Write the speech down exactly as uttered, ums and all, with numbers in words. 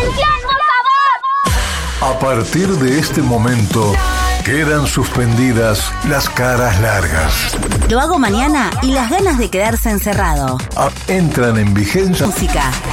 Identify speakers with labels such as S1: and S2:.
S1: ¡Cintia, por favor!
S2: A partir de este momento, quedan suspendidas las caras largas.
S3: Lo hago mañana y las ganas de quedarse encerrado.
S2: Ah, entran en vigencia.
S3: Música,